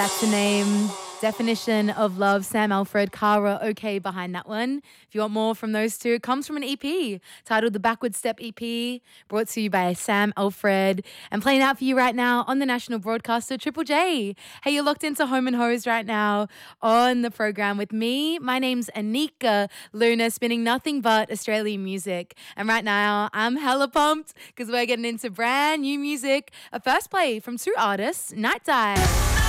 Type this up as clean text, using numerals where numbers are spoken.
That's the name. Definition of Love, Sam Alfred, Kara, okay behind that one. If you want more from those two, it comes from an EP titled the Backward Step EP, brought to you by Sam Alfred, and playing out for you right now on the national broadcaster Triple J. Hey, you're locked into Home and Hose right now on the program with me. My name's Anika Luna, spinning nothing but Australian music. And right now, I'm hella pumped because we're getting into brand new music. A first play from two artists, Night Dive.